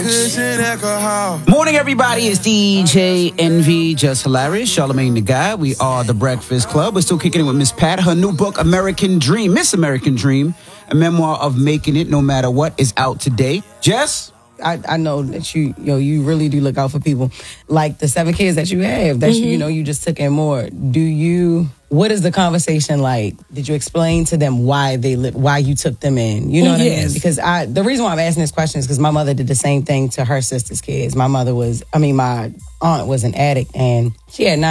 Morning, everybody. It's DJ Envy, Just Hilarious, Charlamagne the Guy. We are the Breakfast Club. We're still kicking it with Miss Pat. Her new book, American Dream, Miss American Dream, a memoir of making it no matter what, is out today. Jess? I know that you really do look out for people. Like the 7 kids that you have, that you just took in more. What is the conversation like? Did you explain to them why you took them in? You know what I mean? Because the reason why I'm asking this question is because my mother did the same thing to her sister's kids. My aunt was an addict, and she had 9